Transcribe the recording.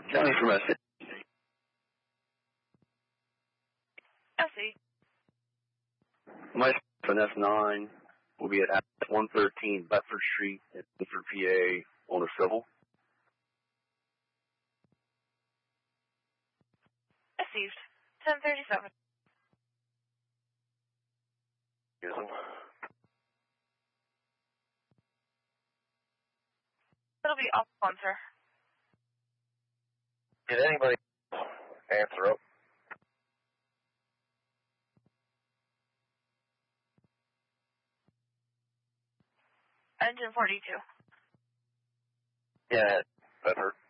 County from SC. SC. My from F9 will be at 113 Bedford Street at Bedford, PA on a civil. Received. 1037. Yes. It'll be off one, sir. Did anybody answer up? Engine 42. Yeah, Bedford.